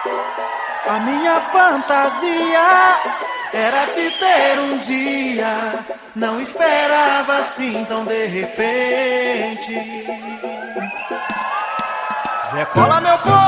A minha fantasia era te ter um dia, não esperava assim tão de repente. Decola meu povo.